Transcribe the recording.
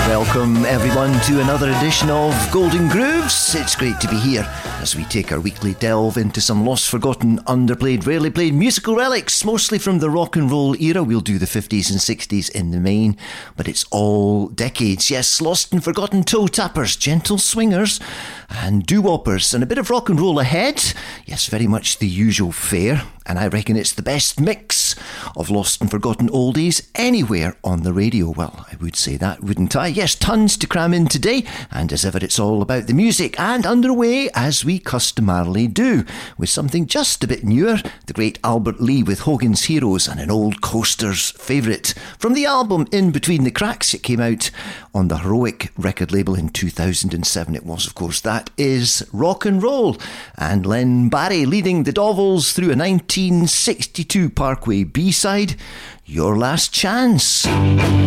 Welcome everyone to another edition of Golden Grooves. It's great to be here as we take our weekly delve into some lost, forgotten, underplayed, rarely played musical relics, mostly from the rock and roll era. We'll do the 50s and 60s in the main, but it's all decades. Yes, lost and forgotten toe tappers, gentle swingers and doo-woppers, and a bit of rock and roll ahead. Yes, very much the usual fare, and I reckon it's the best mix of lost and forgotten oldies anywhere on the radio. Well, I would say that, wouldn't I? Yes, tons to cram in today, and as ever it's all about the music, and underway as we customarily do, with something just a bit newer, the great Albert Lee with Hogan's Heroes, and an old Coasters favourite from the album In Between the Cracks. It came out on the Heroic record label in 2007. It was, of course. That is Rock and Roll, and Len Barry leading the Dovels through a 1962 Parkway B-side, Your Last Chance.